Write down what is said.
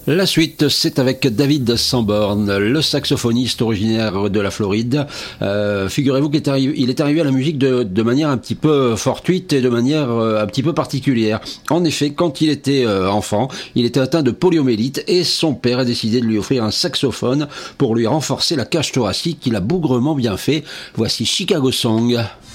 La suite, c'est avec David Sanborn, le saxophoniste originaire de la Floride. Figurez-vous qu'il est arrivé à la musique de manière un petit peu fortuite et de manière un petit peu particulière. En effet, quand il était enfant, il était atteint de poliomyélite et son père a décidé de lui offrir un saxophone pour lui renforcer la cage thoracique qu'il a bougrement bien fait. Voici Chicago Song.